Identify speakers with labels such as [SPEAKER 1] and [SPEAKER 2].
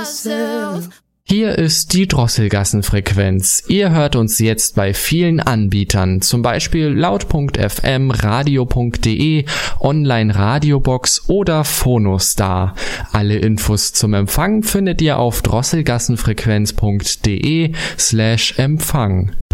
[SPEAKER 1] Hier ist die Drosselgassenfrequenz. Ihr hört uns jetzt bei vielen Anbietern, zum Beispiel laut.fm, radio.de, Online-Radiobox oder Phonostar. Alle Infos zum Empfang findet ihr auf drosselgassenfrequenz.de/Empfang.